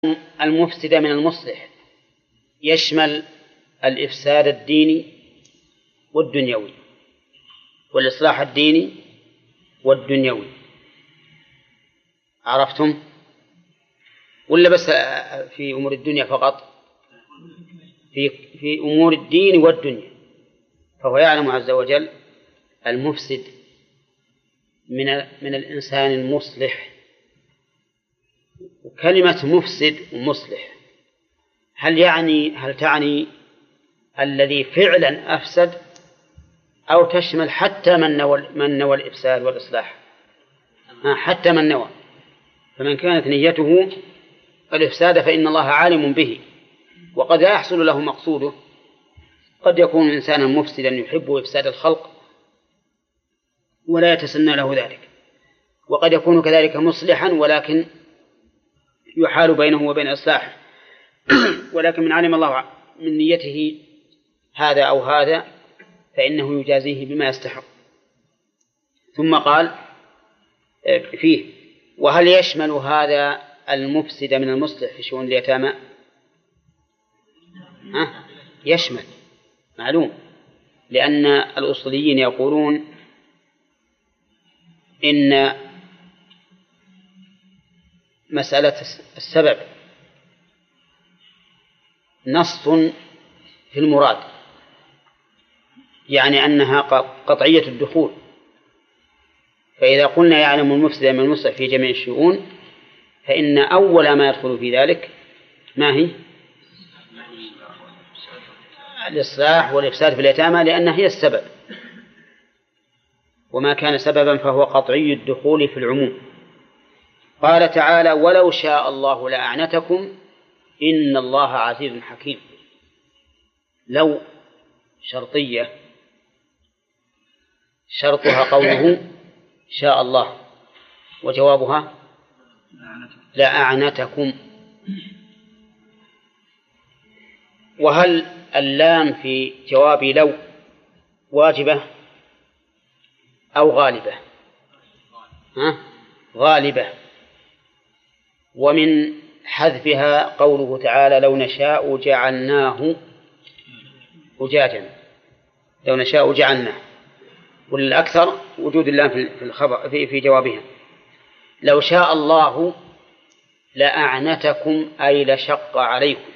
المفسد من المصلح يشمل الإفساد الديني والدنيوي، والإصلاح الديني والدنيوي. عرفتم؟ ولا بس في أمور الدنيا فقط؟ في أمور الدين والدنيا. فهو يعلم عز وجل المفسد من الإنسان المصلح. وكلمة مفسد ومصلح هل تعني الذي فعلا أفسد، أو تشمل حتى من نوى الإفساد والإصلاح؟ حتى من نوى. فمن كانت نيته الإفساد فإن الله عالم به، وقد لا يحصل له مقصوده. قد يكون إنسانا مفسدا يحب إفساد الخلق ولا يتسنى له ذلك، وقد يكون كذلك مصلحا ولكن يحال بينه وبين إصلاحه. ولكن من علم الله من نيته هذا أو هذا فإنه يجازيه بما يستحق. ثم قال فيه: وهل يشمل هذا المفسد من المصلح في شؤون اليتامى؟ يشمل، معلوم، لأن الأصوليين يقولون إن مسألة السبب نص في المراد، يعني أنها قطعية الدخول. فإذا قلنا يعلم المفسد من المصلح في جميع الشؤون، فإن أول ما يدخل في ذلك ما هي؟ الإصلاح والإفساد في اليتامى، لأنها هي السبب، وما كان سببا فهو قطعي الدخول في العموم. قال تعالى: ولو شاء الله لأعنتكم إن الله عزيز حكيم. لو شرطية، شرطها قوله شاء الله، وجوابها لأعنتكم. وهل اللام في جواب لو واجبة أو غالبة؟ غالبة. ومن حذفها قوله تعالى: لو نشاء جعلناه أجاجا. لو نشاء جعلناه، والأكثر وجود اللام في الخبر في جوابها. لو شاء الله لأعنتكم أي لشق عليكم.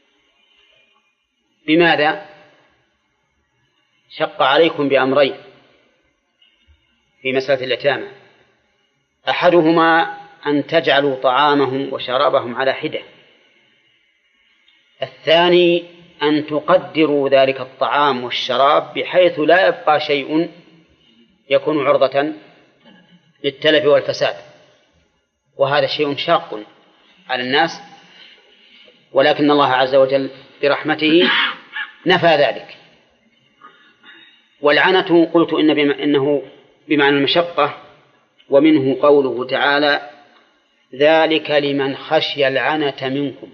بماذا؟ شق عليكم بأمرين في مسألة اليتامى: أحدهما أن تجعلوا طعامهم وشرابهم على حدة، الثاني أن تقدروا ذلك الطعام والشراب بحيث لا يبقى شيء يكون عرضة للتلف والفساد. وهذا شيء شاق على الناس، ولكن الله عز وجل برحمته نفى ذلك. والعنة قلت إنه بمعنى المشقة، ومنه قوله تعالى: ذلك لمن خشي العنة منكم.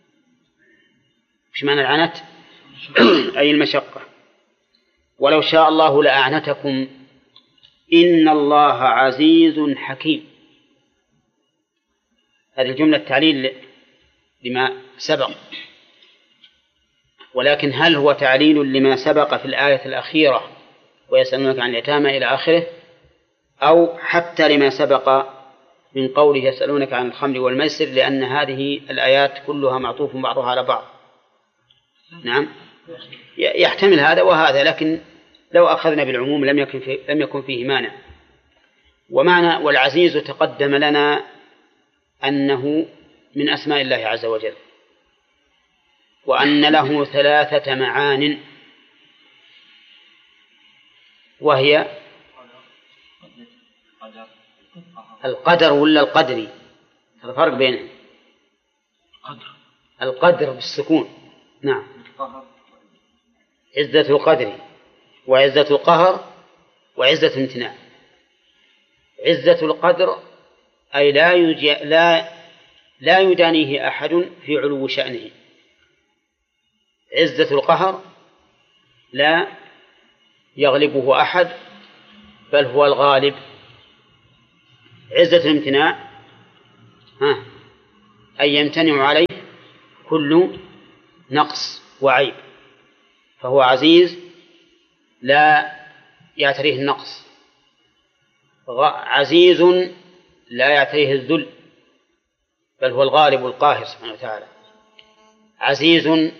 مش معنى العنة؟ أي المشقة. ولو شاء الله لأعنتكم إن الله عزيز حكيم. هذه الجملة تعليل لما سبق، ولكن هل هو تعليل لما سبق في الآية الأخيرة ويسألونك عن اليتامى إلى آخره، أو حتى لما سبق من قوله يسألونك عن الخمر والميسر، لأن هذه الآيات كلها معطوف بعضها على بعض؟ نعم، يحتمل هذا وهذا، لكن لو أخذنا بالعموم لم يكن فيه مانع. ومعنى والعزيز تقدم لنا أنه من أسماء الله عز وجل، وأن له 3 معان، وهي القدر ولا القدري؟ الفرق بينهم. القدر بالسكون، نعم، عزة القدر وعزة القهر وعزة الامتناع. عزة القدر أي لا يدانيه أحد في علو شأنه. عزة القهر لا يغلبه أحد بل هو الغالب. عزة الامتناع أي يمتنع عليه كل نقص وعيب، فهو عزيز لا يعتريه النقص، عزيز لا يعتريه الذل، بل هو الغالب القاهر سبحانه وتعالى. عزيز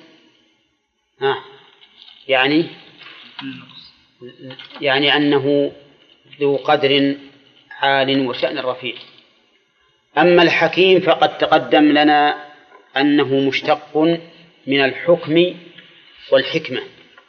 يعني أنه ذو قدر عال وشأن رفيع. أما الحكيم فقد تقدم لنا أنه مشتق من الحكم والحكمة،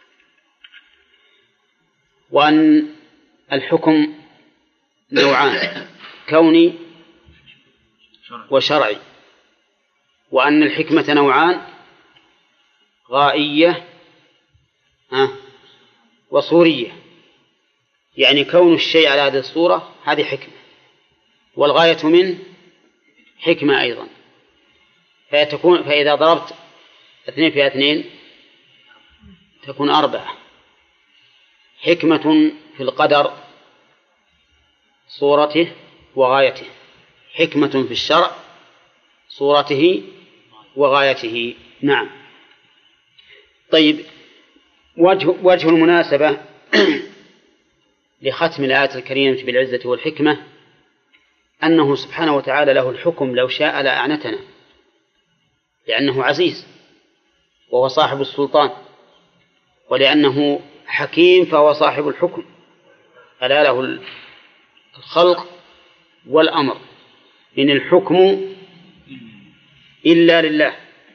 وأن الحكم نوعان، كوني وشرعي، وأن الحكمة نوعان، غائية وصورية. يعني كون الشيء على هذه الصورة هذه حكمة، والغاية منه حكمة أيضا. فإذا ضربت 2 في 2 تكون 4. حكمة في القدر صورته وغايته، حكمة في الشرع صورته وغايته. نعم. طيب، وجه المناسبة لختم الآية الكريمة بالعزة والحكمة أنه سبحانه وتعالى له الحكم، لو شاء لأعنتنا، لأنه عزيز وهو صاحب السلطان، ولأنه حكيم فهو صاحب الحكم، ألا له الخلق والأمر، إن الحكم إلا لله.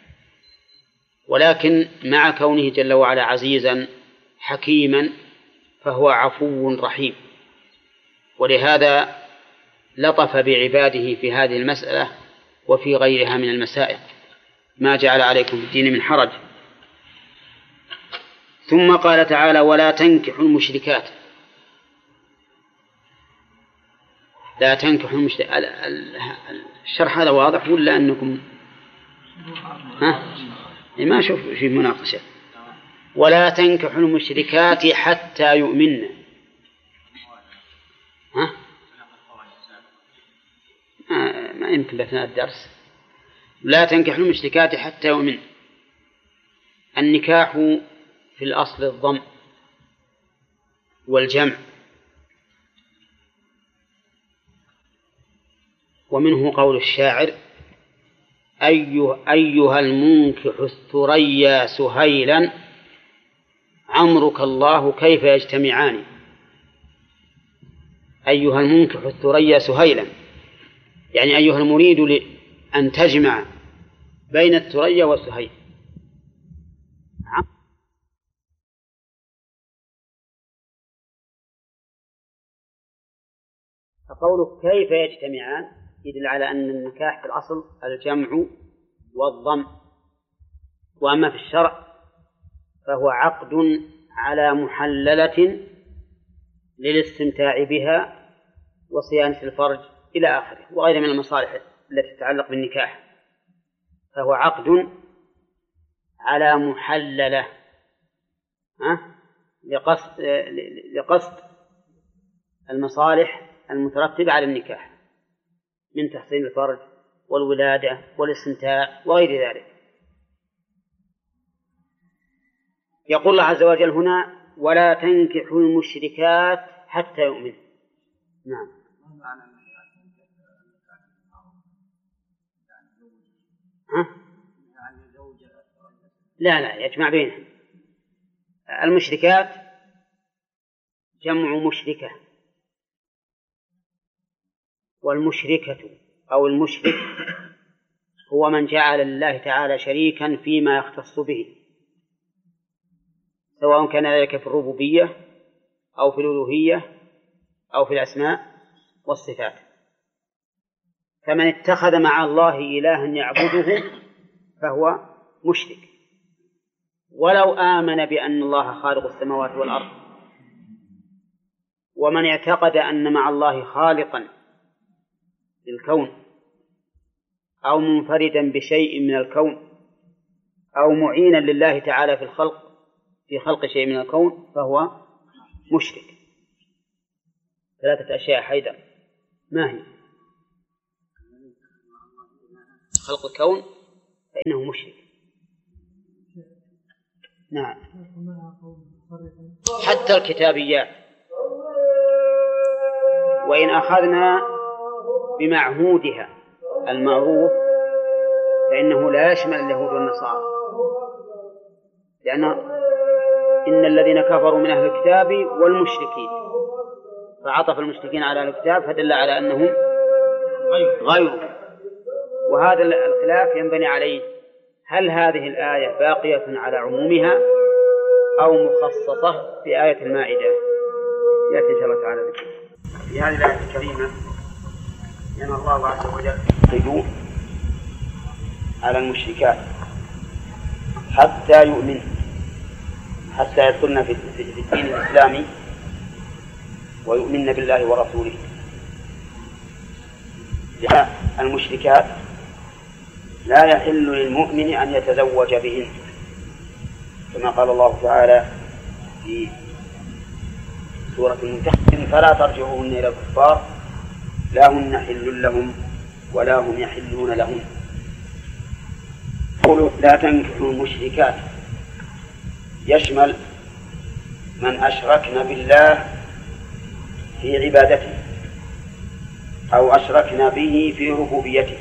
ولكن مع كونه جل وعلا عزيزا حكيما فهو عفو رحيم، ولهذا لطف بعباده في هذه المسألة وفي غيرها من المسائل، ما جعل عليكم في الدين من حرج. ثم قال تعالى: ولا تنكحوا المشركات. لا تنكحوا المشركات. الشرح هذا واضح ولا أنكم ما أشوف في مناقشة؟ ولا تنكحوا المشركات حتى يؤمنن. ما يمكن بأثناء الدرس. لا تنكحوا المشركات حتى يؤمنن. النكاح في الأصل الضم والجمع، ومنه قول الشاعر: أيها المنكح الثريا سهيلا عمرك الله كيف يجتمعان. أيها المنكح الثريا سهيلا، يعني أيها المريد أن تجمع بين الثريا والسهيل. فقوله كيف يجتمعان يدل على أن النكاح في الأصل الجمع والضم، وأما في الشرع فهو عقد على محللة للاستمتاع بها وصيانة الفرج إلى آخره، وغيرها من المصالح التي تتعلق بالنكاح. فهو عقد على محللة لقصد المصالح المترتبة على النكاح من تحصيل الفرج والولادة والاستمتاع وغير ذلك. يقول الله عز وجل هنا: ولا تنكحوا المشركات حتى يؤمنوا. نعم. لا يجمع بينهم. المشركات جمع مشركة، والمشركة أو المشرك هو من جعل الله تعالى شريكا فيما يختص به، سواء كان ذلك في الربوبية أو في الألوهية أو في الأسماء والصفات. فمن اتخذ مع الله إلها يعبده فهو مشرك، ولو آمن بأن الله خالق السماوات والأرض. ومن اعتقد أن مع الله خالقا للكون أو منفردا بشيء من الكون أو معينا لله تعالى في خلق شيء من الكون فهو مشرك. 3 أشياء حيدر، ما هي؟ خلق الكون فإنه مشرك. نعم. حتى الكتابيات، وإن أخذنا بمعهودها المعروف فإنه لا يشمل اليهود والنصارى، لأن إن الذين كفروا من أهل الكتاب والمشركين، فعطف المشركين على الكتاب فدل على أنهم غيرهم. وهذا الخلاف ينبني عليه هل هذه الآية باقية على عمومها أو مخصصة في آية المائدة. يأتي إن شاء الله تعالى ذكر في هذه الآية الكريمة أن الله عز وجل يقول على المشركات حتى يؤمن، حتى يدخلن في الدين الإسلامي ويؤمن بالله ورسوله. لأن المشركات لا يحل للمؤمن أن يتزوج بهن، كما قال الله تعالى في سورة الممتحنة فلا ترجعوهن إلى الكفار لا هن حل لهم ولا هم يحلون لهم. قولوا لا تنكحوا المشركات يشمل من أشركن بالله في عبادته أو أشركنا به في ربوبيته،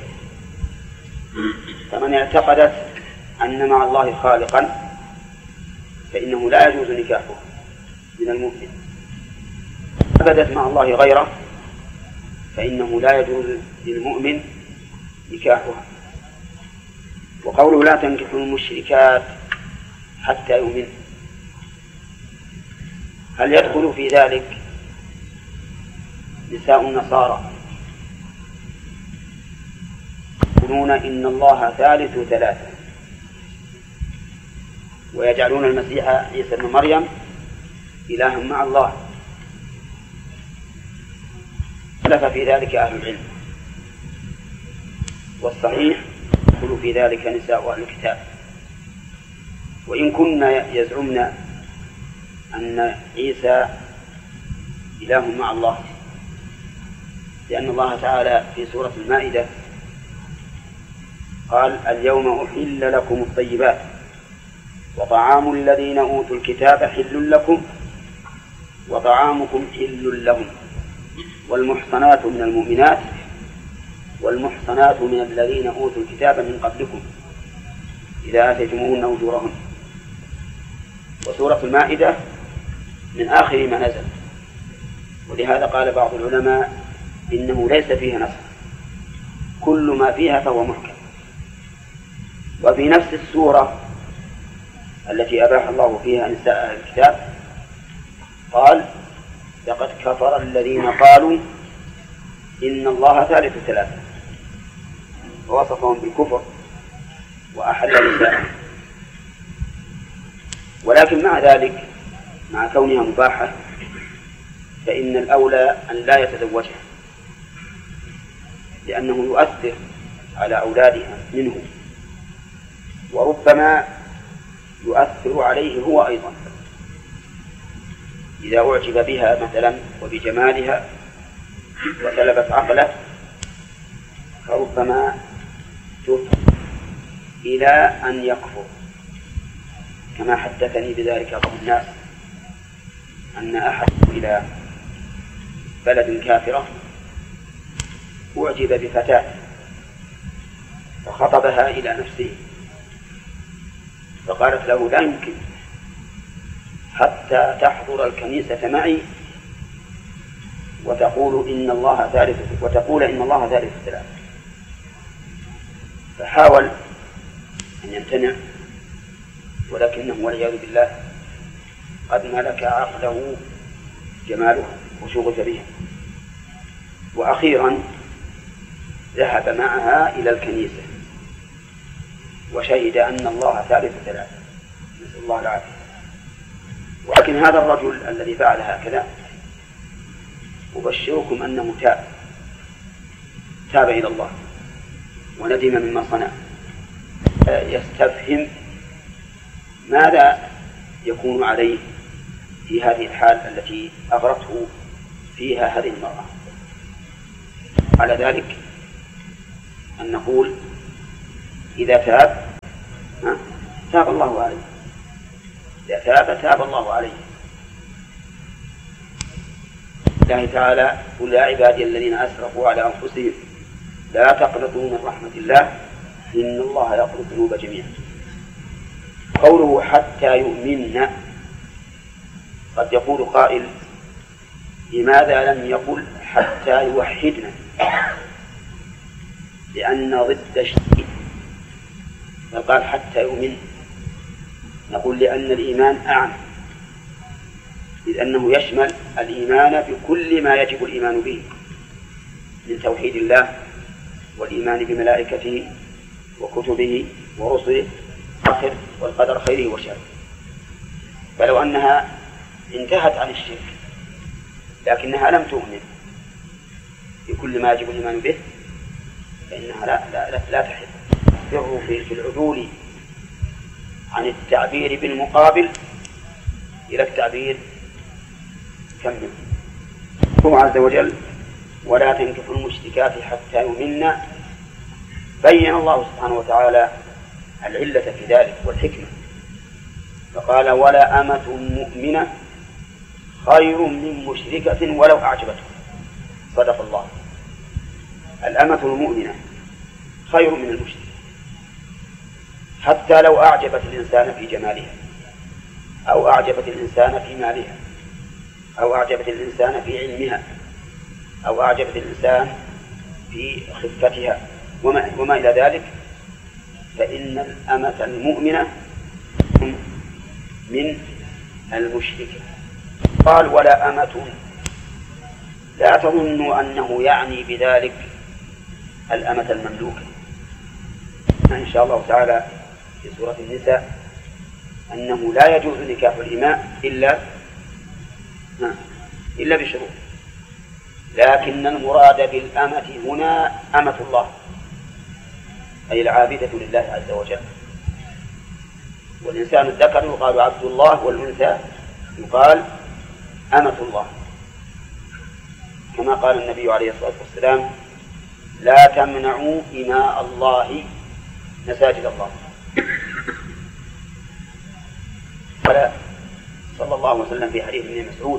فمن اعتقدت أن مع الله خالقا فإنه لا يجوز نكاحه من المؤمن، عبدت مع الله غيره فإنه لا يجوز للمؤمن نكاحها. وقوله لا تنكحوا المشركات حتى يؤمن، هل يدخل في ذلك نساء النصارى يقولون إن الله ثالث ثلاثة ويجعلون المسيح عيسى ابن مريم إلها مع الله؟ اختلف في ذلك أهل العلم، والصحيح يدخل في ذلك نساء أهل الكتاب، وإن كنا يزعمن أن عيسى إله مع الله، لأن الله تعالى في سورة المائدة قال اليوم أحل لكم الطيبات وطعام الذين أوتوا الكتاب حل لكم وطعامكم حل لهم والمحصنات من المؤمنات والمحصنات من الذين أوتوا الكتاب من قبلكم إذا آتيتموهن أجورهن. وسورة المائدة من آخر ما نزل، ولهذا قال بعض العلماء إنه ليس فيها نسخ، كل ما فيها فهو محكم. وفي نفس السورة التي أباح الله فيها نساء أهل الكتاب قال لقد كفر الذين قالوا إن الله ثالث ثلاثة، ووصفهم بالكفر وأحل نساءهم. ولكن مع ذلك مع كونها مباحة فإن الأولى أن لا يتزوجها، لأنه يؤثر على أولادها منه، وربما يؤثر عليه هو أيضا إذا أعجب بها مثلا وبجمالها وسلبت عقله، فربما تفضي إلى أن يكفر، كما حدثني بذلك بعض الناس أن أحد إلى بلد كافرة أعجب بفتاة فخطبها إلى نفسه، فقالت له لا يمكن حتى تحضر الكنيسة معي وتقول إن الله ثالث ثلاثة. فحاول أن يمتنع، ولكنه والعياذ بالله قد ملك عقله جماله وشغف بها، وأخيرا ذهب معها إلى الكنيسة وشهد أن الله ثالث ثلاثة، نسأل الله العافية. ولكن هذا الرجل الذي فعل هكذا أبشركم أنه تاب إلى الله وندم مما صنع. يستفهم ماذا يكون عليه في هذه الحال التي أغرته فيها هذه المرأة. على ذلك أن نقول إذا تاب تاب الله عليه، إذا تاب الله عليه. الله تعالى: قل يا عبادي الذين أسرفوا على أنفسهم لا تقنطوا من رحمة الله إن الله يغفر الذنوب جميعا. قوله حتى يؤمن، قد يقول قائل: لماذا لم يقل حتى يوحدنا؟ لأن ضد الشيء فقال حتى يؤمن. نقول لأن الإيمان أعم، إذ أنه يشمل الإيمان بكل ما يجب الإيمان به من توحيد الله والإيمان بملائكته وكتبه ورسله والقدر خيره وشره. فلو أنها انتهت عن الشرك لكنها لم تؤمن بكل ما يجب الإيمان به فإنها لا تحل. السر في العدول عن التعبير بالمقابل إلى التعبير كمل. هو عز وجل: ولا تنكحوا المشركات حتى يؤمن. بين الله سبحانه وتعالى العلة في ذلك والحكمة، فقال: ولا أمة مؤمنة خير من مشركة ولو أعجبتكم. صدق الله. الأمة المؤمنة خير من المشرك حتى لو أعجبت الإنسان في جمالها، أو أعجبت الإنسان في مالها، أو أعجبت الإنسان في علمها، أو أعجبت الإنسان في خفتها وما إلى ذلك، فإن الأمة المؤمنة من المشركة. قال: ولا أمة. لا تظنوا أنه يعني بذلك الأمة المملوكة. إن شاء الله تعالى في سورة النساء أنه لا يجوز نكاح الإماء إلا بشروط، لكن المراد بالأمة هنا أمة الله، أي العابدة لله عز وجل. والإنسان الذكر يقال عبد الله، والأنثى يقال أمة الله، كما قال النبي عليه الصلاة والسلام: لا تمنعوا إماء الله مساجد الله. قال صلى الله عليه وسلم في حديث ابن مسعود: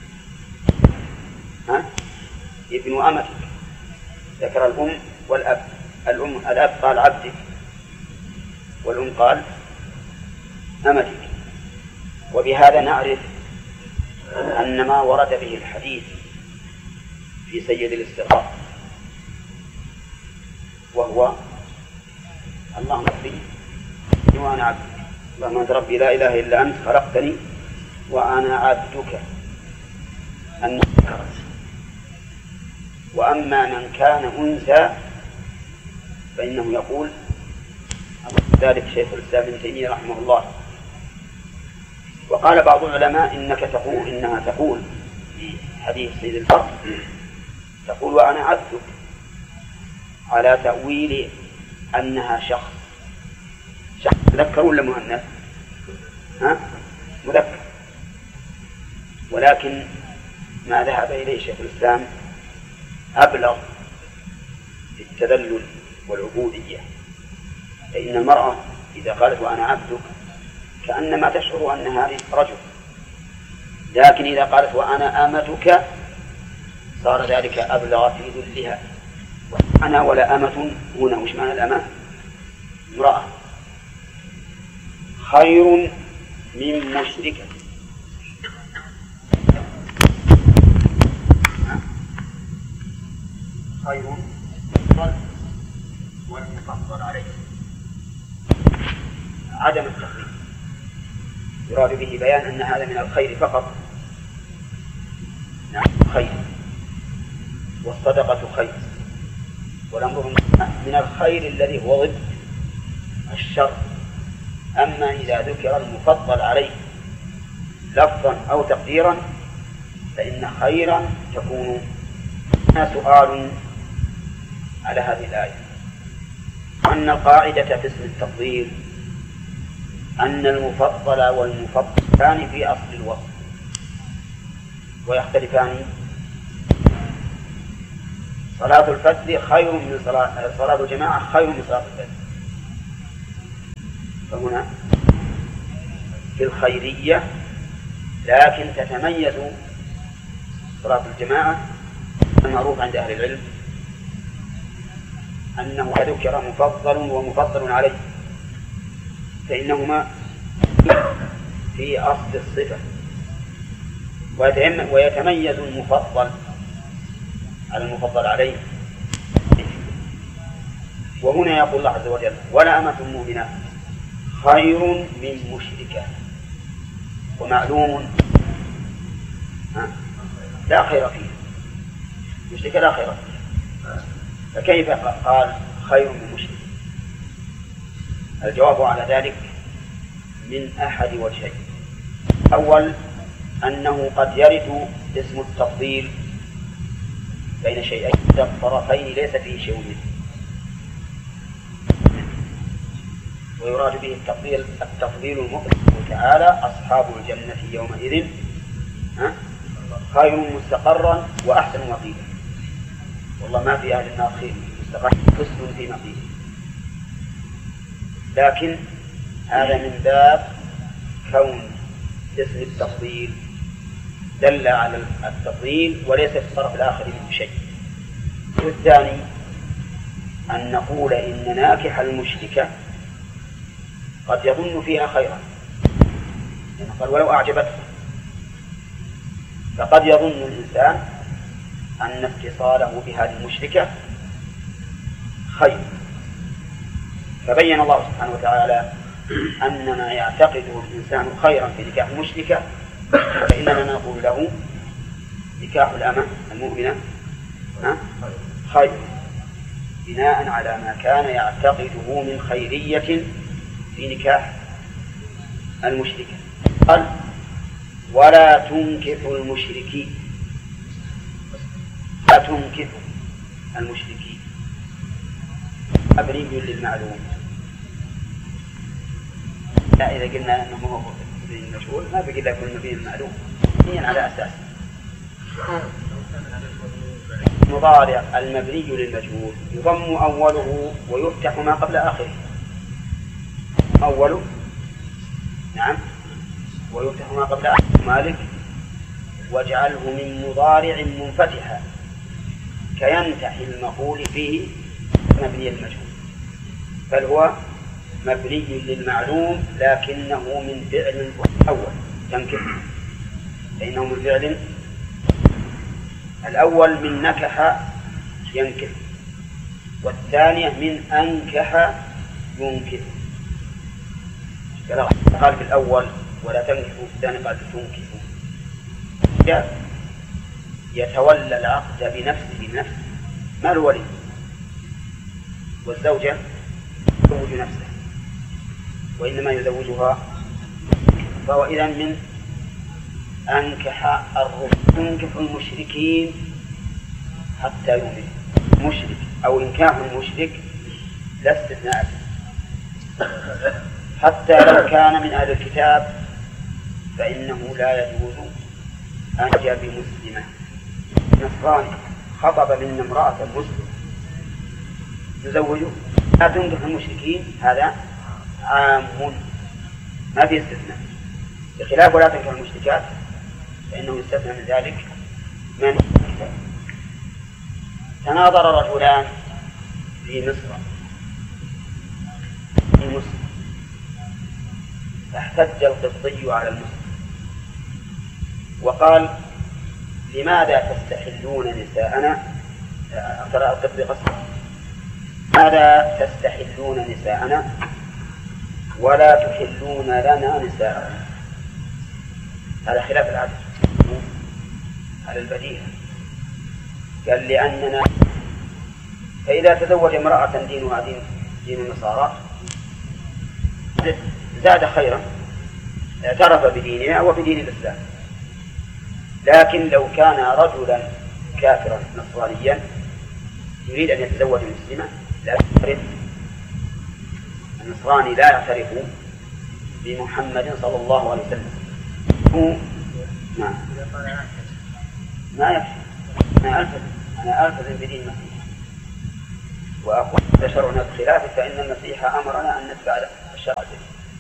ابن أمتك، ذكر الأم والأب. الأب قال عبدك، والأم قال أمتك. وبهذا نعرف أن ما ورد به الحديث في سيد الاستغراق وهو: اللهم ربي وأنا عبدك، اللهم أنت ربي لا إله إلا أنت خلقتني وأنا عبدك، أن ذكرت. وأما من كان أنثى فإنه يقول ذلك شيخ الإسلام ابن تيمية رحمه الله. وقال بعض العلماء إنها تقول في حديث سيد الفرق تقول وأنا عبدك على تأويل أنها شخص مذكر ولا مؤنث؟ مذكر. ولكن ما ذهب إليه شيخ الإسلام أبلغ في التذلل والعبودية، فإن المرأة إذا قالت وأنا عبدك كأنما تشعر أن هذه رجل، لكن إذا قالت وأنا أمتك صار ذلك أبلغ في ذلها. أنا ولا أمة هنا وش معنى الأمة؟ امرأة خير من مشركة. خير والمفضل عليه عدم التخفيف، يراد به بيان أن هذا من الخير فقط. نعم خير، والصدقة خير، والأمر من الخير الذي هو ضد الشر. أما إذا ذكر المفضل عليه لفظا أو تقديرا فإن خيرا تكون. سؤال على هذه الآية: أن القاعدة في اسم التفضيل أن المفضل والمفضلان في أصل الوصف ويختلفان. صلاة الفجر خير من صلاة الجماعة خير من صلاة الفجر، فهنا في الخيرية، لكن تتميز صلاة الجماعة المعروف عند أهل العلم أنه ذكر مفضل ومفضل عليه، فإنهما في أصل الصفة، ويتميز المفضل على المفضل عليه. وهنا يقول الله عز وجل: ولا أمة مؤمنة خير من مشركة. ومعلوم لا خير فيه، مشركة لا خير فيه، فكيف قال خير من مشرك؟ الجواب على ذلك من أحد وجهين. أول أنه قد يرد اسم التفضيل بين شيئين الطرفين ليس فيه شيء منه، ويراد به التفضيل المطلق تعالى: أصحاب الجنة يومئذ خير مستقرا وأحسن مقيلا. والله ما في أهل النار خير مستقر حسن في مقيله. لكن هذا من باب كون اسم التفضيل دل على التفضيل وليس في الطرف الآخر منه شيء. والثاني أن نقول إن ناكح المشركة قد يظن فيها خيرا، يعني قال ولو أعجبته، فقد يظن الإنسان أن اتصاله بهذه المشركة خير، فبين الله سبحانه وتعالى أن ما يعتقده الإنسان خيرا في نكاح المشركة فإننا نقول له نكاح الأمة المؤمنة خير، بناء على ما كان يعتقده من خيرية في نكاح المشركة. قال: ولا تنكحوا المشركين. لا تنكحوا المشركين مبني للمعلوم. لا، إذا قلنا أنه هو مبني للمجهول ما بقي لكم مبني للمعلوم، هي على أساس مضارع المبني للمجهول يضم أوله ويفتح ما قبل آخره. أوله نعم ويفتح ما قبل آخره. مالك: واجعله من مضارع منفتحا كينتح المقول فيه مبني المجهول، بل هو مبني للمعلوم لكنه من فعل أول تنكح، فإنه من فعل الأول من نكح ينكح، والثانية من أنكح ينكح. قال في الأول ولا تنكحوا، في الثاني قال تنكحوا. يتولى العقد بنفسه ما الولي، والزوجة تزوج نفسه وإنما يزوجها. فهو إذن من أنكح الرسل. تنكح المشركين حتى يؤمن مشرك أو إنكاح المشرك لا استثناء، حتى لو كان من أهل الكتاب فإنه لا يجوز أن يجاب مسلمة. نصراني خطب من امرأة مسلم يزوجه. لا تنكح المشركين هذا عام ما في استثناء، بخلاف ولا تنكح المشركات فإنه يستثنى من ذلك من تناظر رجلان في مصر فاحتج القبطي على المسلم وقال: لماذا تستحلون نساءنا؟ ترى القبطي قصد: ماذا تستحلون نساءنا ولا تحلون لنا نساءنا؟ هذا خلاف العادة على البديهة. قال: لأننا فإذا تزوج امرأة دينها دين النصارى زاد خيرا، اعترف بدينها وبدين الإسلام. لكن لو كان رجلا كافرا نصرانيا يريد أن يتزوج مسلمة لا يعترف، النصراني لا يعترف بمحمد صلى الله عليه وسلم. ما يكفي. أنا ألتزم بدين المسيح وأقول شرعنا بخلافه، فإن المسيح أمرنا أن نتبع الشرع الجديد.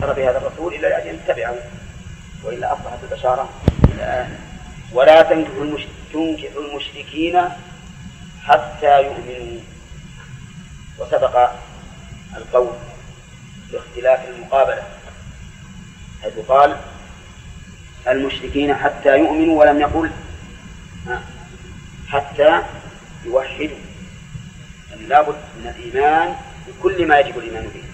بشر بهذا الرسول إلا لأجل يتبعه، وإلا أصبحت البشارة الآن. ولا تنكحوا المشركين حتى يؤمنوا. وسبق القول باختلاف المقابلة، حيث قال المشركين حتى يؤمنوا ولم يقل حتى يوحدوا، يعني لابد من الإيمان بكل ما يجب الإيمان به.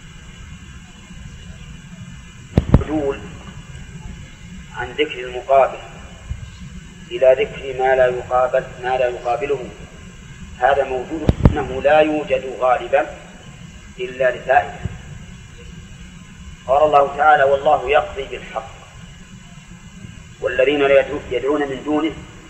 العدول عن ذكر المقابل إلى ذكر ما لا يقابله هذا موجود، أنه لا يوجد غالبا إلا لفائدة. قال الله تعالى والله يقضي بالحق والذين لا يدعون من دونه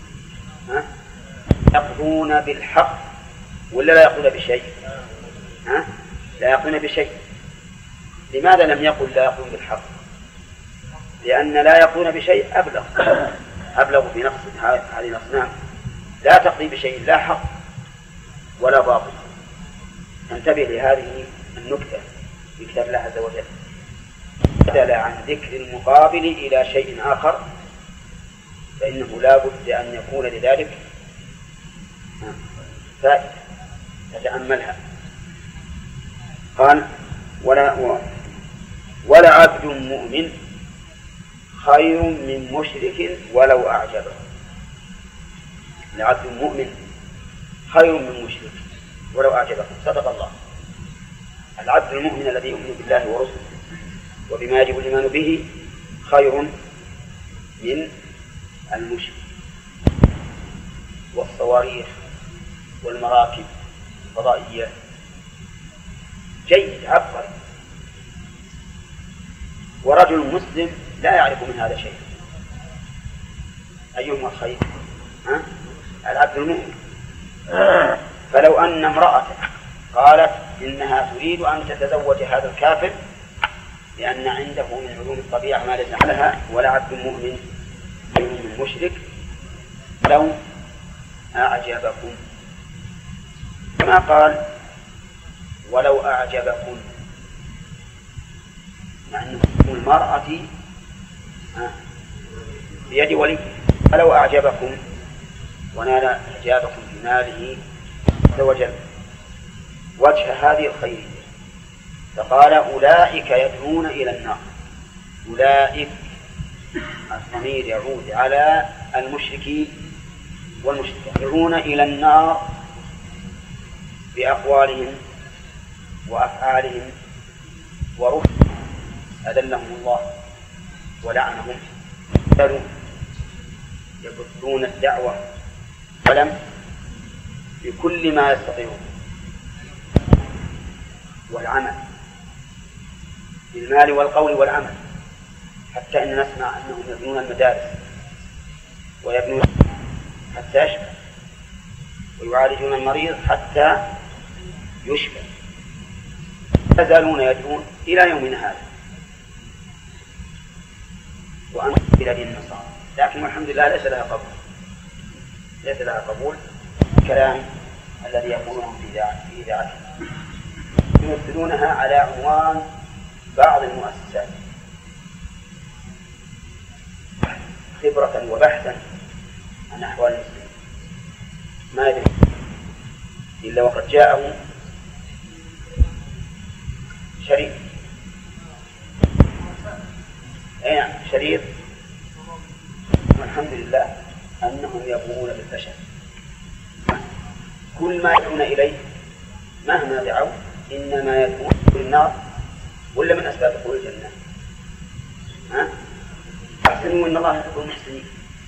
يقضون بالحق ولا لا يقضون بشيء؟ لا يقضون بشيء. لماذا لم يقل لا يقضون بالحق؟ لأن لا يقضون بشيء أبلغ في نقص هذه الأصنام. لا تقضي بشيء لا حق ولا باطل. انتبه لهذه النكتة في كتاب الله عز وجل، بدل عن ذكر المقابل إلى شيء آخر فإنه لا بد أن يكون لذلك فائدة تتأملها. قال ولا عبد مؤمن خير من مشرك ولو أعجبه. لعبد مؤمن خير من مشرك ولو أعجبه. صدق الله. العبد المؤمن الذي يؤمن بالله ورسله وبما يجب الإيمان به خير من المشرك. والصواريخ والمراكب الفضائية جيد عبقري، ورجل مسلم لا يعرف من هذا شيء. أيهما الخير؟ العبد المؤمن. فلو أن امرأة قالت إنها تريد أن تتزوج هذا الكافر لأن عنده من علوم الطبيعة ما ليس لها، ولا عبد مؤمن خير من مشرك لو أعجبكم، كما قال ولو أعجبكم، مع أن المرأة بيد ولي. فلو أعجبكم ونال إعجابكم بماله عز وجل وجه هذه الخيرية، فقال أولئك يدعون إلى النار. أولئك الضمير يعود على المشركين والمشركات، يدعون إلى النار بأقوالهم وأفعالهم ورفضهم، أذلهم الله ولعنهم، يبثون الدعوة ولم بكل ما يستطيعون والعمل بالمال والقول والعمل، حتى إن نسمع أنهم يبنون المدارس ويبنون حتى يشفى، ويعالجون المريض حتى يشفى، يزالون يدعون إلى يومنا هذا وأنت إلى دين النصارى. لكن الحمد لله ليس لها قبول الكلام الذي يقولون في إذاعتهم، يمثلونها على عنوان بعض المؤسسات خبرة وبحثا عن أحوال المسلمين، ما يدري إلا وقد جاءه شريط شريط والحمد لله أنهم يقومون بالفشل. كل ما يدعون إليه مهما دعوا إنما يدعون للنار ولا من أسباب دخول الجنة. أحسنوا إن الله يحب المحسنين.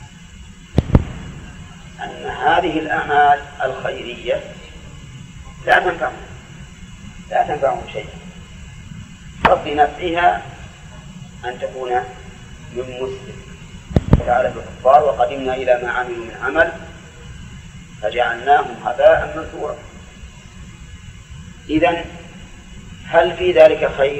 أن هذه الأعمال الخيرية لا تنفعهم شيئا، قصد نفعها أن تكون من مسلم. تعالى الكفار وقدمنا إلى ما عملوا من عمل فجعلناهم هباء منثورا. إذن هل في ذلك خير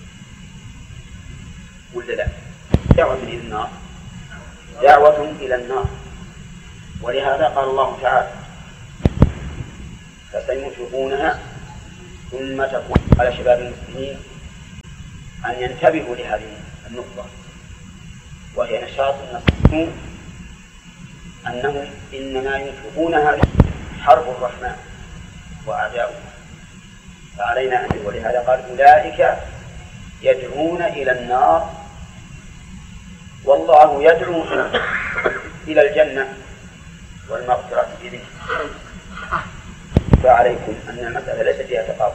ولا لا؟ دعوة إلى النار، دعوة إلى النار. ولهذا قال الله تعالى فسينفقونها ثم تكون على شباب المسلمين أن ينتبهوا لهذه النقطة، وهي نشاط النصيحون أنهم إنما ينفقونها حرب الرحمن وأعداؤه، فعلينا أن ولهذا قال أولئك يدعون إلى النار والله يدعو إلى الجنة والمغفرة بإذنه. فعليكم أن المسألة ليست فيها تقابل.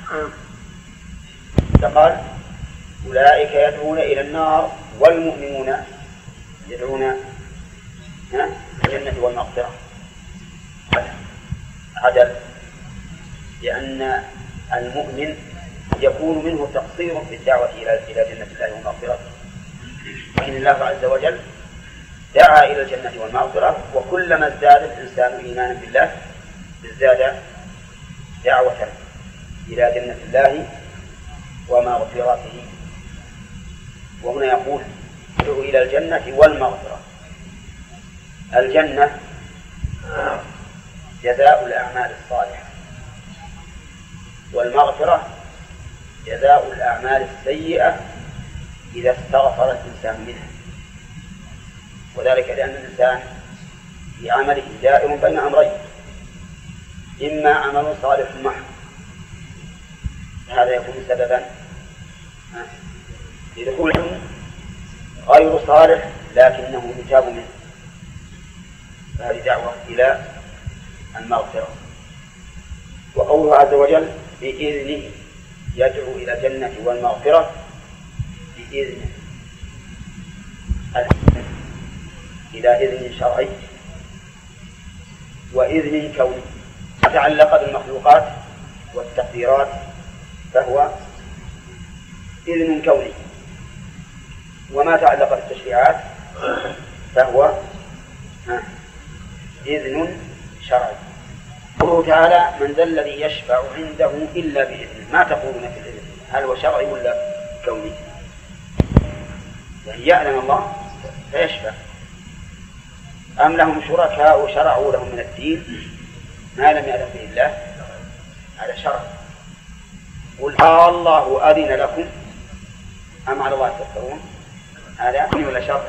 فقال أولئك يدعون إلى النار والمؤمنون يدعون الجنة والمغفرة. عدل، لأن المؤمن يكون منه تقصير في الدعوة إلى جنة الله ومغفرته، وإن الله عز وجل دعا إلى الجنة والمغفرة، وكلما ازداد الإنسان إيمانا بالله ازداد دعوة إلى جنة الله ومغفرته. وهنا يقول ادعو إلى الجنة والمغفرة. الجنة جزاء الأعمال الصالحة، والمغفرة جزاء الأعمال السيئة إذا استغفر الإنسان منها، وذلك لأن الإنسان في عمله دائم بين أمرين: إما عمل صالح محض، هذا يكون سببا لدخوله، غير صالح لكنه يتاب منه، فهذه دعوة إلى المغفرة. وقوله عز وجل بإذنه يدعو إلى الجنة والمغفرة، بإذنه إلى إذن شرعي وإذن كوني. ما تعلق بالمخلوقات والتقديرات فهو إذن كوني، وما تعلق بالتشريعات فهو إذن شرعي. قوله تعالى من ذا الذي يشفع عنده إلا بإذنه، ما تقولون في الإذن؟ هل هو شرعي ولا كوني؟ يعني يعلم الله فيشفع، أم لهم شركاء شرعوا لهم من الدين ما لم يأذن به الله؟ هذا شرع. قل الله أذن لكم أم على الله تفترون؟ هذا أذن ولا شرع؟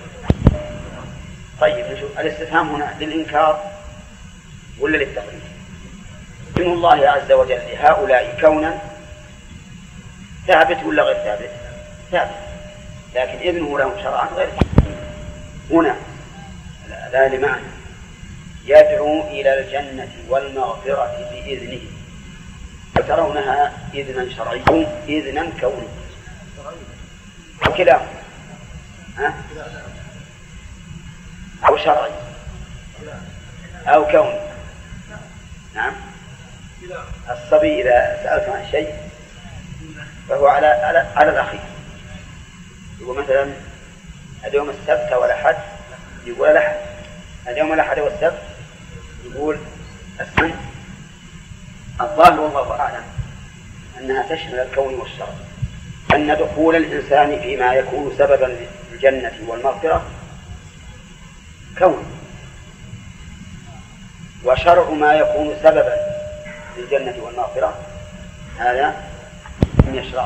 طيب نشوف الاستفهام هنا للإنكار ولا للتقرير؟ إذن الله عز وجل لهؤلاء كونا ثابت ولا غير ثابت؟ ثابت، لكن إذنه لهم شرعا غير ثابت. هنا لا لمعنى يدعو إلى الجنة والمغفرة بإذنه، فترونها إذنا شرعيا إذنا كوني أو كلاهما أو شرعي أو كوني. نعم، الصبي إذا سألت عن شيء فهو على الأخير، يقول مثلا اليوم السبت ولا حد، يقول الأحد. اليوم الأحد والسبت يقول السبت. الظاهر والله أعلم أنها تشمل الكون والشرع، أن دخول الإنسان فيما يكون سببا للجنة والمغفرة كون، وشرع ما يكون سببا للجنة والمغفرة هذا من يشرع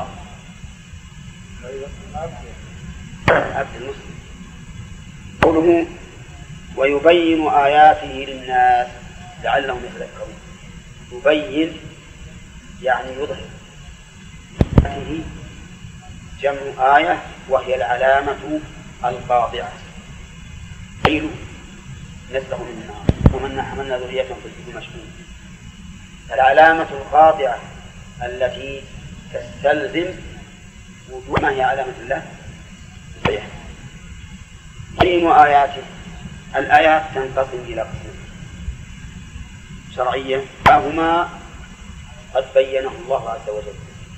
عبد المسلم. قوله ويبين آياته للناس لعلهم يتذكرون. يبين يعني يظهر، آياته جمع آية وهي العلامة القاطعة، قيل نسله من النار ومن حملنا ذرية في الجبل مشهود. العلامة القاطعة التي تستلزم وجود ما هي علامة الله صحيح. بين آياته، الآيات تنقسم إلى قسمين: شرعية فهما قد بينه الله عز وجل،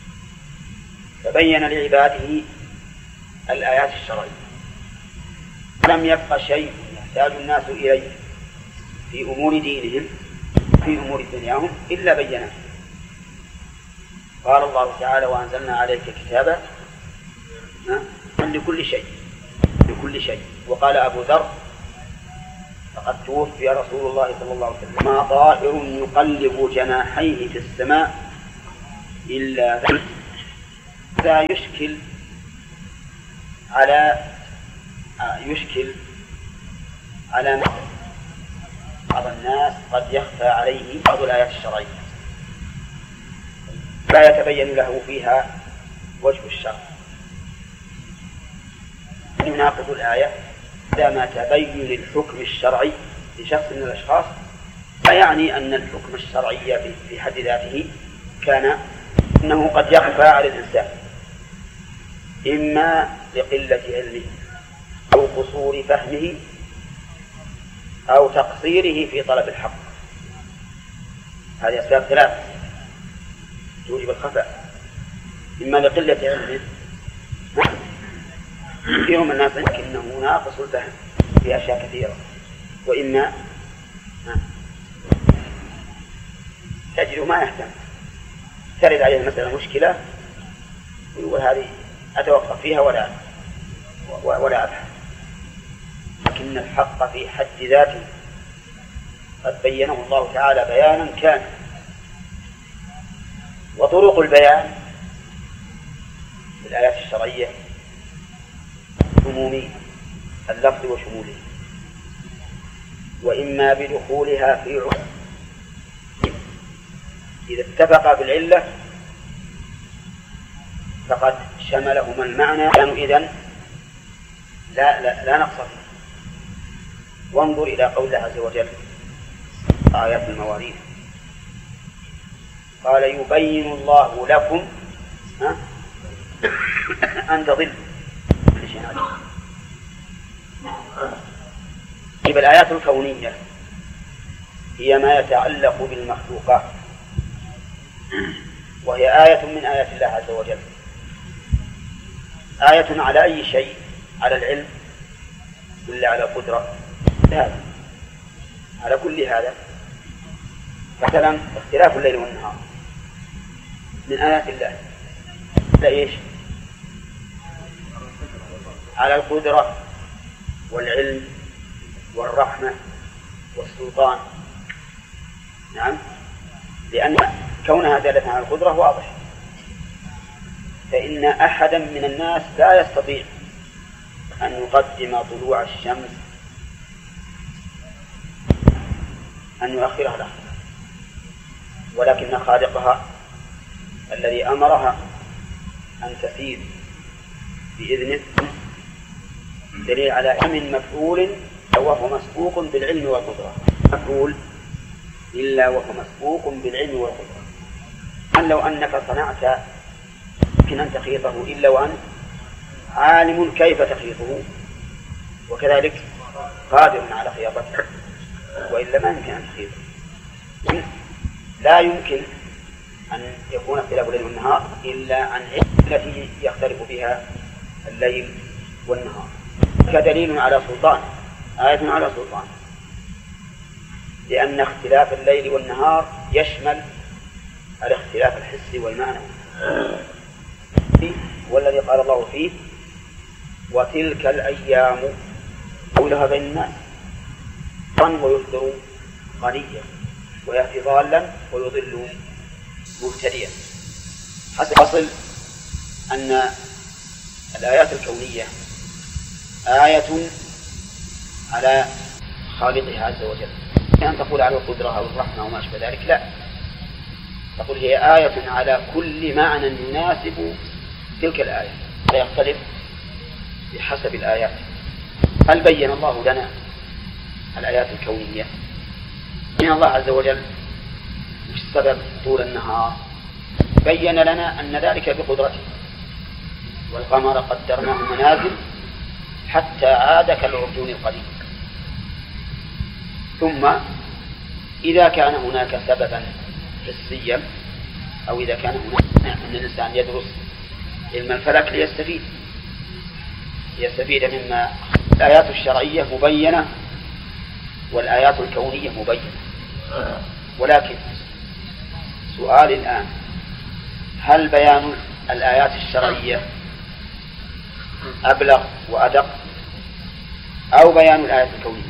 فبين لعباده الآيات الشرعية، لم يبق شيء يحتاج الناس إليه في أمور دينهم في أمور دنياهم إلا بينه. قال الله تعالى وأنزلنا عليك كتابا لكل شيء. وقال أبو ذر لقد توفي رسول الله صلى الله عليه وسلم ما طائر يقلب جناحيه في السماء إلا لا يشكل على بعض الناس قد يخفى عليه بعض الآيات الشرعية لا يتبين له فيها وجه الشرع، يناقض الآية عندما تبين الحكم الشرعي لشخص من الأشخاص، فيعني أن الحكم الشرعي في حد ذاته كان أنه قد يخفى على الإنسان إما لقلة علمه أو قصور فهمه أو تقصيره في طلب الحق. هذه أسباب ثلاث توجب الخفاء: إما لقلة علمه، كثير من الناس لكنه ناقص الفهم في أشياء كثيرة، وإما تجد ما يهتم، ترد عليه المسألة مشكلة ويقول هذه أتوقف فيها ولا أبحث. لكن الحق في حد ذاته قد بينه الله تعالى بيانا كاملا، وطرق البيان في الآيات الشرعية عمومية اللفظ وشموله، وإما بدخولها في عموم إذا اتفق بالعلة فقد شملهما المعنى، كانوا إذن لا نقص فيه. وانظر إلى قول الله عز وجل آيات المواريث، قال يبين الله لكم أن تضلوا. يبقى الآيات الكونية هي ما يتعلق بالمخلوقات، وهي آية من آيات الله عز وجل، آية على أي شيء؟ على العلم ولا على القدرة؟ لا، على كل هذا. مثلا اختلاف الليل والنهار من آيات الله، لا إيش؟ على القدرة والعلم والرحمة والسلطان. نعم، لأن كونها دالة على القدرة واضح، فإن أحدا من الناس لا يستطيع أن يقدم طلوع الشمس أن يؤخرها لحظة، ولكن خالقها الذي أمرها أن تسير بإذنه دليل على من مفعول وهو مسبوق بالعلم والقدرة، مفعول إلا وهو مسبوق بالعلم والقدرة. أن لو أنك صنعت يمكن أن تخيطه إلا وأنت عالم كيف تخيطه، وكذلك قادر على خياطته، وإلا ما يمكن أن تخيطه. لا يمكن أن يكون اختلاف الليل والنهار إلا عن علم التي يختلف بها الليل والنهار، كدليل على سلطان، آية على سلطان، لأن اختلاف الليل والنهار يشمل الاختلاف الحسي والمعنوي، والذي قال الله فيه وتلك الأيام قولها بين الناس ويصدر غنيا ويأتي ضالا ويضل مهتديا. حاصل أن الآيات الكونية آية على خالقها عز وجل، أن تقول على القدرة أو الرحمة وما أشبه ذلك، لا، تقول هي آية على كل معنى يناسب تلك الآية، لا يختلف بحسب الآيات. هل بين الله لنا الآيات الكونية؟ من الله عز وجل مش سبب طول النهار؟ بين لنا أن ذلك بقدرته، والقمر قدرناه منازل حتى عاد كالعرجون القديم. ثم إذا كان هناك سببا حسيا، أو إذا كان هناك أن الإنسان يدرس علم الفلك ليستفيد مما الآيات الشرعية مبينة والآيات الكونية مبينة. ولكن سؤال الآن، هل بيان الآيات الشرعية أبلغ وأدق أو بيان الآيات الكونية؟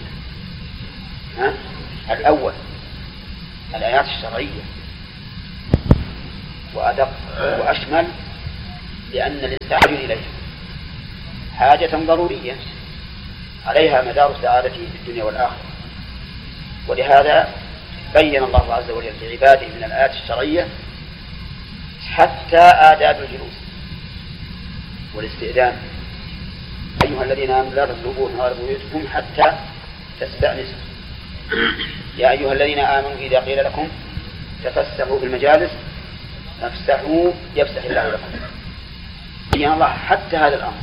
الأول الآيات الشرعية وأدق وأشمل لأن الإنسان يحتاج إليها حاجة ضرورية عليها مدار سعادته في الدنيا والآخرة. ولهذا بين الله عز وجل لعباده من الآيات الشرعية حتى آداب الجلوس والاستئذان. أيها الذين آمنوا لا تطلبوا نهار بيوتكم حتى تستأنسوا. يا أيها الذين آمنوا إذا قيل لكم تفسحوا في المجالس فافسحوا يفسح الله لكم. بين الله حتى هذا الأمر.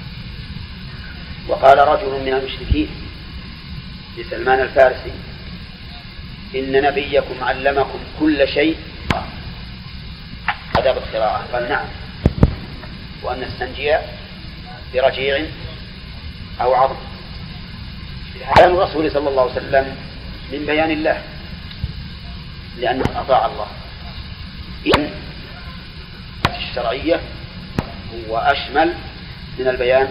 وقال رجل من المشركين لسلمان الفارسي إن نبيكم علمكم كل شيء آداب القراءة. قال نعم، وأن نستنجي برجيع أو عظم. كلام الرسول صلى الله عليه وسلم من بيان الله لأنه أطاع الله. إذن الشرعية هو أشمل من البيان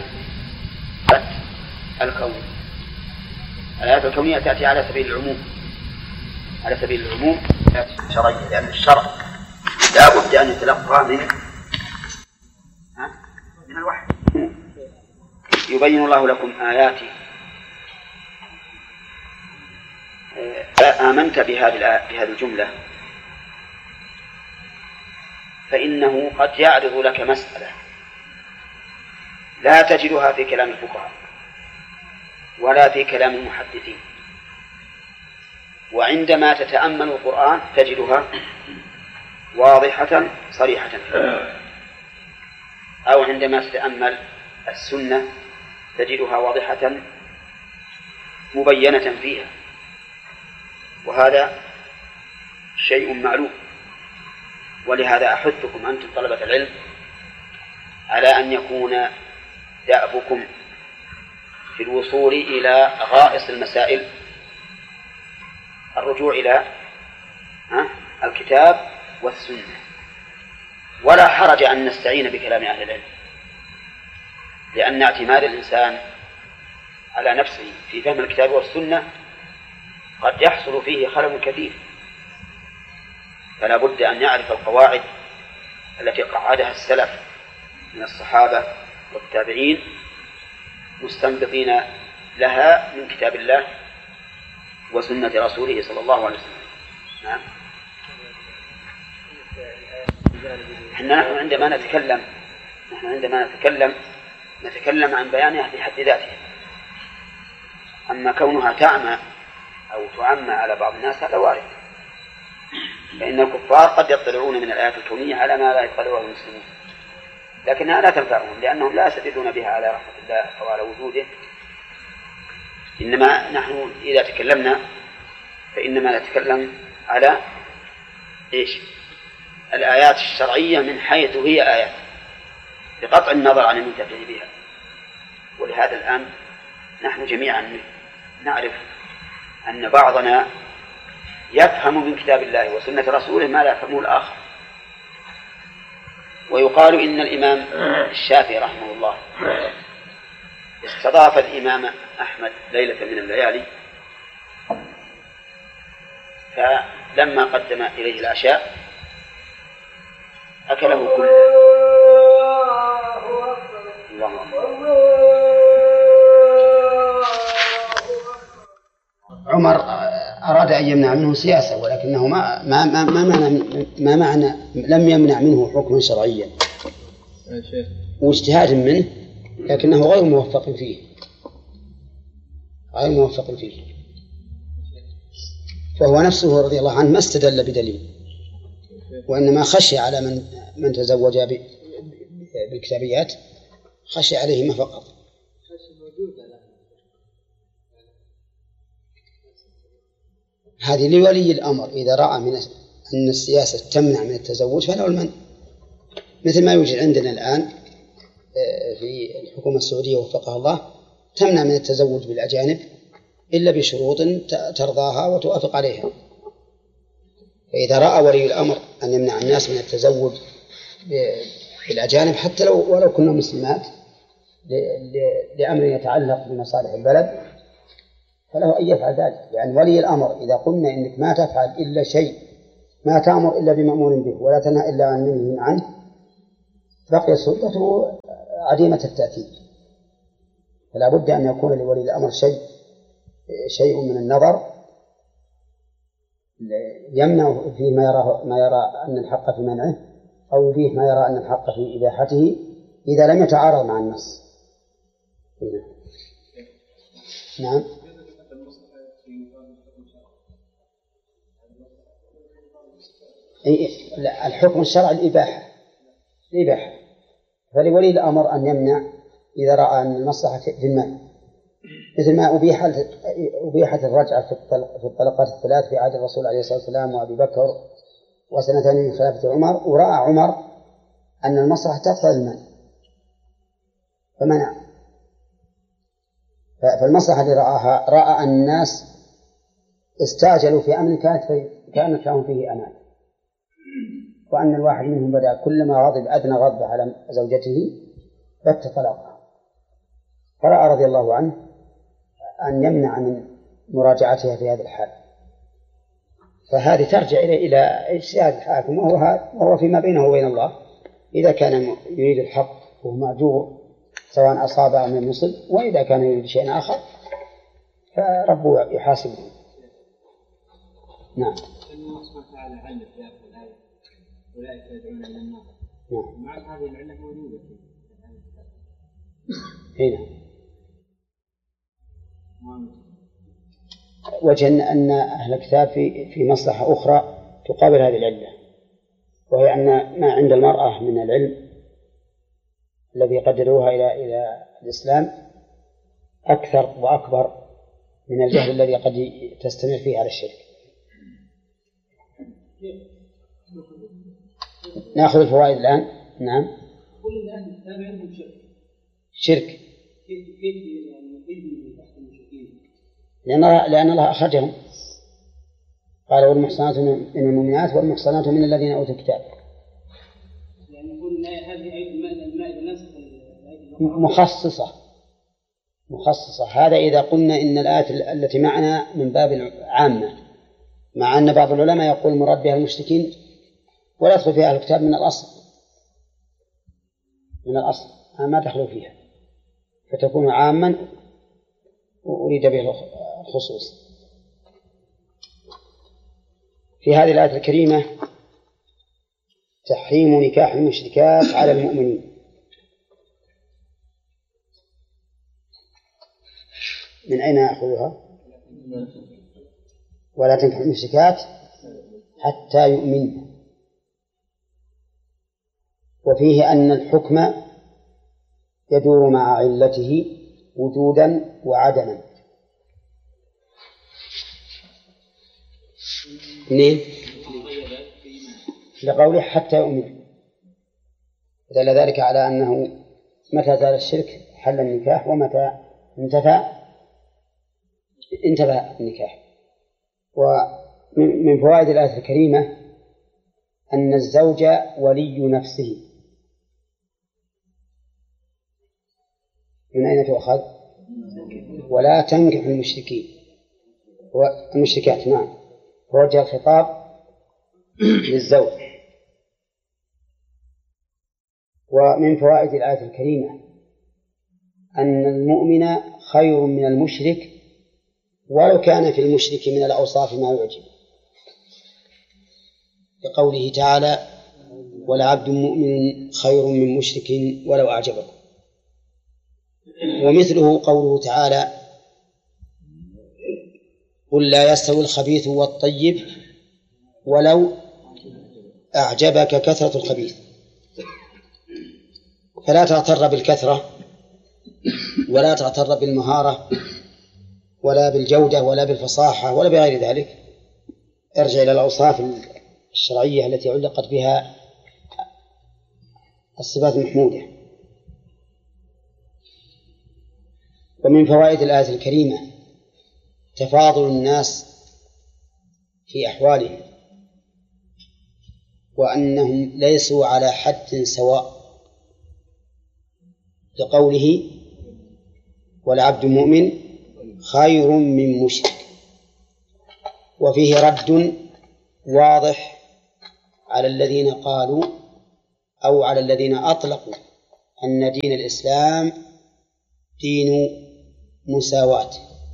الكوني. الآيات الكونية تأتي على سبيل العموم، على سبيل العموم الشرعية، لأن الشرع لا بد أن يتلقى من الوحي. يبين الله لكم آياته. آمنت بهذه الجملة فإنه قد يعرض لك مسألة لا تجدها في كلام الفقهاء ولا في كلام المحدثين، وعندما تتأمل القرآن تجدها واضحة صريحة، أو عندما تتأمل السنة تجدها واضحة مبينة فيها، وهذا شيء معلوم. ولهذا أحثكم أنتم طلبة العلم على أن يكون دأبكم في الوصول إلى غائص المسائل الرجوع إلى الكتاب والسنة، ولا حرج أن نستعين بكلام أهل العلم، لأن اعتماد الإنسان على نفسه في فهم الكتاب والسنة قد يحصل فيه خلل كثير، فلا بد أن يعرف القواعد التي قعدها السلف من الصحابة والتابعين مستنبطين لها من كتاب الله وسنة رسوله صلى الله عليه وسلم. نعم. نحن عندما نتكلم عن بيانها في حد ذاتها، أما كونها تعمى أو تعمى على بعض الناس هذا وارد، فإن الكفار قد يطلعون من الآيات الكونية على ما لا يطلعه المسلمون، لكنها لا تنفعهم لأنهم لا يستدلون بها على رحمة الله أو على وجوده. إنما نحن إذا تكلمنا فإنما نتكلم على الآيات الشرعية من حيث هي آيات، بقطع النظر عن المنتفع بها. ولهذا الآن نحن جميعا نعرف أن بعضنا يفهم من كتاب الله وسنة رسوله ما لا يفهمه الآخر. ويقال إن الإمام الشافعي رحمه الله استضاف الإمام أحمد ليلة من الليالي، فلما قدم إليه العشاء أكله كله. الله أكبر. عمر أراد أن يمنع منه سياسة، ولكنه ما معنى لم يمنع منه حكما شرعيا واجتهاد منه، لكنه غير موفق فيه. فهو نفسه رضي الله عنه ما استدل بدليل، وإنما خشي على من تزوج بالكتابيات، خشي عليهما فقط. هذه لولي الأمر إذا رأى أن السياسة تمنع من التزوج فله المنع، مثل ما يوجد عندنا الآن في الحكومة السعودية وفقها الله تمنع من التزوج بالأجانب إلا بشروط ترضاها وتوافق عليها. فإذا رأى ولي الأمر أن يمنع الناس من التزوج بالأجانب حتى ولو كنا مسلمات لأمر يتعلق بمصالح البلد فله أن يفعل ذلك. يعني ولي الأمر إذا قلنا إنك ما تفعل إلا شيء، ما تأمر إلا بمأمور به ولا تنهى إلا عن منهي عنه، بقي سلطته عديمة التأثير، فلا بد أن يكون لولي الأمر شيء من النظر يمنع فيه ما يرى أن الحق في منعه، أو يبيح ما يرى أن الحق في إباحته إذا لم يتعارض مع النص. نعم. الحكم الشرعي الإباحة، فلولي الأمر أن يمنع إذا رأى أن المصلحة في المال، مثل ما أبيحت الرجعة في الطلقات الثلاث في عهد الرسول عليه الصلاة والسلام وأبي بكر وسنتين من خلافة عمر، ورأى عمر أن المصلحة تقتضي المال فمنع. فالمصلحة اللي رآها، رأى أن الناس استعجلوا في أمر كانت لهم فيه أمان، وأن الواحد منهم بدأ كلما غضب أدنى غضب على زوجته بت طلاقها، فرأى رضي الله عنه أن يمنع من مراجعتها في هذه الحال. فهذه ترجع إلى اجتهاد الحاكم، وهو فيما بينه وبين الله. إذا كان يريد الحق وهو معجور سواء أصاب أو لم يصب، وإذا كان يريد شيء آخر فربه يحاسبه. نعم. الله سبحانه وتعالى علم في الآية أولئك يدعون إلى النار. نعم. مع هذه العلة موجودة هنا وجه أن أهل الكتاب في مصلحة أخرى تقابل هذه العلة، وهي أن ما عند المرأة من العلم الذي قدروها إلى الإسلام أكثر وأكبر من الجهل الذي قد تستمر فيه على الشرك. نأخذ الفوائد الآن. نعم. كل أهل الكتاب عندهم شرك. كيف تحت المشركين؟ لأن الله أخرجهم، قال والمحصنات من المؤمنات والمحصنات من الذين أوتوا الكتاب. يعني يقول هذه آية المائدة ناسخة مخصصة. هذا إذا قلنا إن الآية التي معنا من باب العامة، مع أن بعض العلماء يقول مراد بها المشركين ولا يدخل فيها الكتاب من الأصل ما دخلوا فيها، فتكون عاما وأريد به الخصوص. في هذه الآية الكريمة تحريم نكاح المشركات على المؤمنين. من أين أخذها؟ ولا تنكح المشركات حتى يؤمن. وفيه أن الحكم يدور مع علته وجودا وعدما. لقوله حتى يؤمن، دل ذلك على أنه متى زال الشرك حل النكاح، ومتى انتفى النكاح. ومن فوائد الآية الكريمة أن الزوج ولي نفسه. من أين تؤخذ؟ ولا تنكح المشركات. نعم. وجه الخطاب للزوج. ومن فوائد الآية الكريمة أن المؤمن خير من المشرك ولو كان في المشرك من الأوصاف ما يعجب، لقوله تعالى ولعبد مؤمن خير من مشرك ولو أعجبكم. ومثله قوله تعالى قل لا يستوي الخبيث والطيب ولو أعجبك كثرة الخبيث. فلا تغتر بالكثرة ولا تغتر بالمهارة ولا بالجودة ولا بالفصاحة ولا بغير ذلك. ارجع إلى الأوصاف الشرعية التي علقت بها الصفات المحمودة. ومن فوائد الآية الكريمة تفاضل الناس في أحوالهم، وأنهم ليسوا على حد سواء، لقوله والعبد مؤمن خير من مشرك. وفيه رد واضح على الذين قالوا أو على الذين أطلقوا أن دين الإسلام دين مساواة.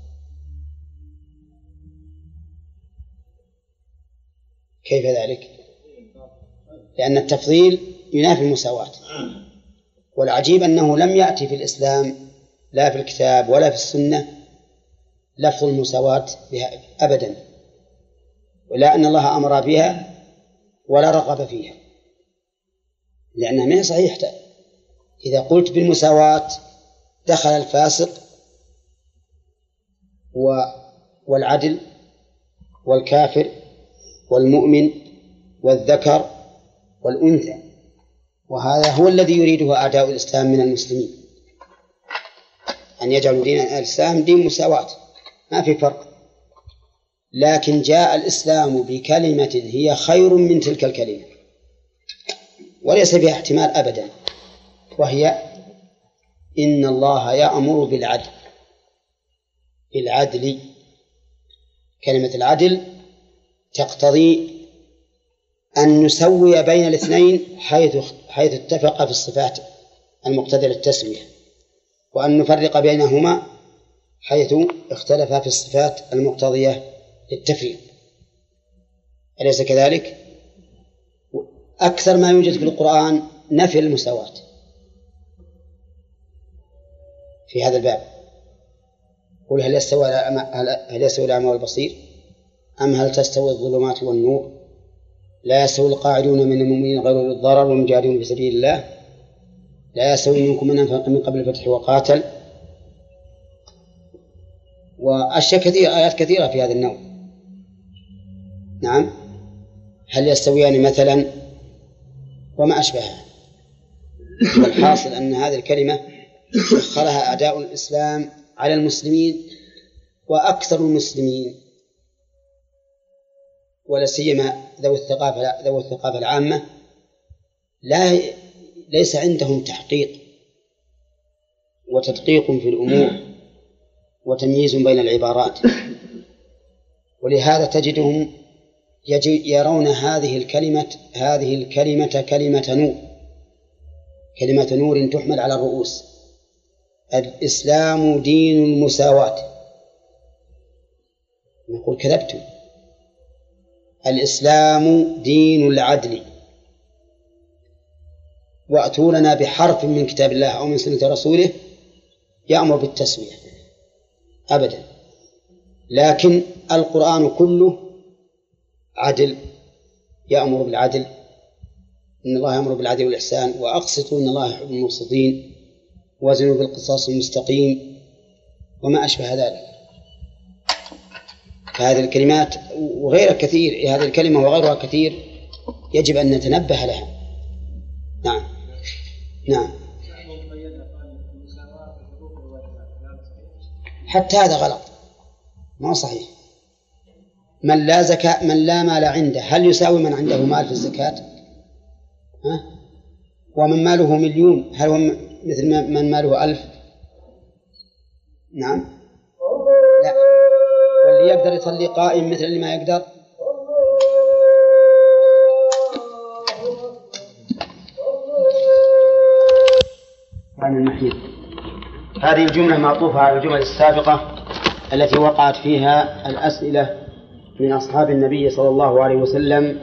كيف ذلك؟ لأن التفضيل ينافي المساواة، والعجيب أنه لم يأتي في الإسلام لا في الكتاب ولا في السنة لفظ المساواة بها أبدا، ولا أن الله أمر بها ولا رغب فيها، لأنها ما هي صحيحة. إذا قلت بالمساواة دخل الفاسق والعدل والكافر والمؤمن والذكر والأنثى، وهذا هو الذي يريده أعداء الإسلام من المسلمين، أن يجعلوا دين الإسلام دين مساواة، ما في فرق. لكن جاء الإسلام بكلمة هي خير من تلك الكلمة وليس فيها احتمال أبدا، وهي إن الله يأمر بالعدل. كلمة العدل تقتضي أن نسوي بين الاثنين حيث اتفق في الصفات المقتضية للتسوية، وأن نفرق بينهما حيث اختلفا في الصفات المقتضية للتفريق. أليس كذلك؟ أكثر ما يوجد في القرآن نفي المساواة في هذا الباب. قل هل يستوي الأعمى والبصير أم هل تستوي الظلمات والنور لا يستوي القاعدون من المؤمنين غير أولي الضرر والمجاهدون في سبيل الله لا يستوي منكم من أنفق من قبل الفتح وقاتل، وأشياء كثيرة، آيات كثيرة في هذا النوع. نعم، هل يستويان مثلا وما أشبهها. والحاصل أن هذه الكلمة سخرها أعداء الإسلام على المسلمين، وأكثر المسلمين ولا سيما ذوي الثقافة العامة ليس عندهم تحقيق وتدقيق في الأمور وتمييز بين العبارات، ولهذا تجدهم يرون هذه الكلمة كلمة نور تحمل على الرؤوس. الإسلام دين المساواة. نقول كذبتم، الإسلام دين العدل، وأتوا لنا بحرف من كتاب الله أو من سنة رسوله يأمر بالتسوية أبدا. لكن القرآن كله عدل، يأمر بالعدل، إن الله يأمر بالعدل والإحسان وأقسطوا إن الله يحب المقسطين وزنوا بالقصاص المستقيم وما أشبه ذلك. فهذه الكلمات وغيرها كثير، هذه الكلمة وغيرها كثير يجب أن نتنبه لها. نعم نعم، حتى هذا غلط، ما صحيح. من لا مال عنده هل يساوي من عنده مال في الزكاة؟ ومن ماله 1,000,000 هل هو مثل من ماله 1000؟ نعم، لا. واللي يقدر يصلي قائم مثل اللي ما يقدر. عن المحيط، هذه الجملة معطوفة على الجمل السابقة التي وقعت فيها الأسئلة من أصحاب النبي صلى الله عليه وسلم.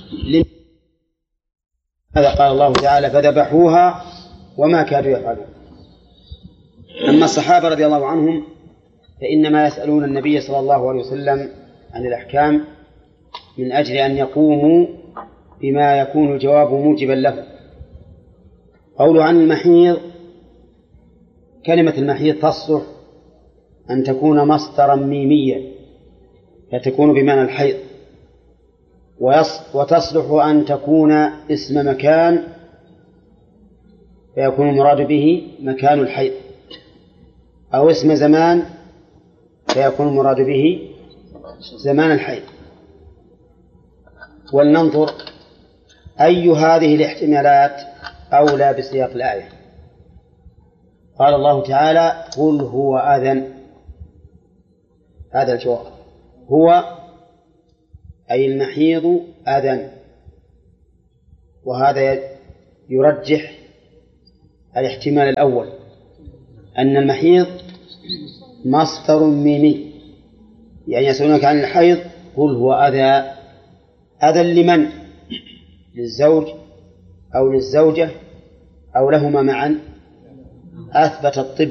هذا قال الله تعالى فذبحوها وما كادوا يفعلون. أما الصحابة رضي الله عنهم فإنما يسألون النبي صلى الله عليه وسلم عن الأحكام من أجل أن يقوموا بما يكون الجواب موجبا له. قوله عن المحيض، كلمة المحيض تصلح أن تكون مصدرا ميميا فتكون بمعنى الحيض، وتصلح أن تكون اسم مكان فيكون المراد به مكان الحيض، أو اسم زمان فيكون المراد به زمان الحيض. ولننظر أي هذه الاحتمالات أولى بسياق الآية. قال الله تعالى قل هو أذن، هذا الجواب، هو أي المحيض أذن، وهذا يرجح الاحتمال الأول أن المحيض مصدر ميمي، يعني يسألونك عن الحيض قل هو أذى لمن؟ للزوج أو للزوجة أو لهما معا. أثبت الطب